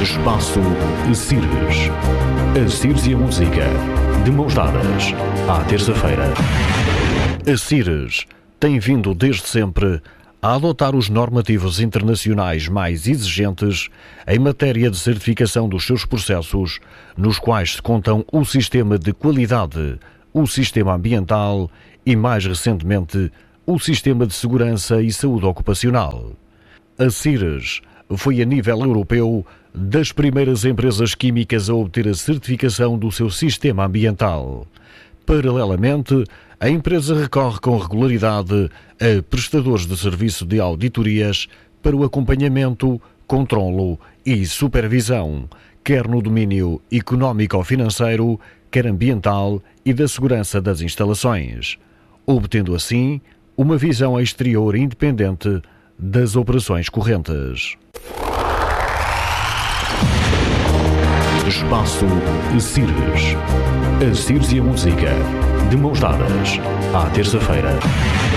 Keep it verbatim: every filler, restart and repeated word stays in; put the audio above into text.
Espaço Cires. A Cires e a música, de mãos dadas, à terça-feira. A Cires tem vindo desde sempre a adotar os normativos internacionais mais exigentes em matéria de certificação dos seus processos, nos quais se contam o sistema de qualidade, o sistema ambiental e, mais recentemente, o sistema de segurança e saúde ocupacional. A Cires foi, a nível europeu, das primeiras empresas químicas a obter a certificação do seu sistema ambiental. Paralelamente, a empresa recorre com regularidade a prestadores de serviço de auditorias para o acompanhamento, controlo e supervisão, quer no domínio económico-financeiro, quer ambiental e da segurança das instalações, obtendo assim uma visão exterior independente das operações correntes. Espaço Cires. A Cires e a música, de mãos dadas, à terça-feira.